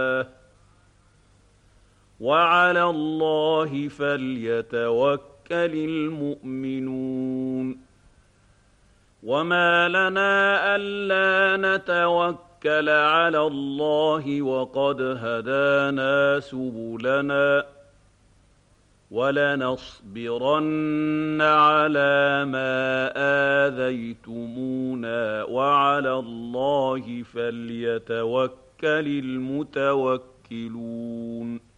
وعلى الله فليتوكل المؤمنون. وما لنا ألا نتوكل على الله وقد هدانا سبلنا ولنصبرن على ما آذيتمونا وعلى الله فليتوكل المتوكلون.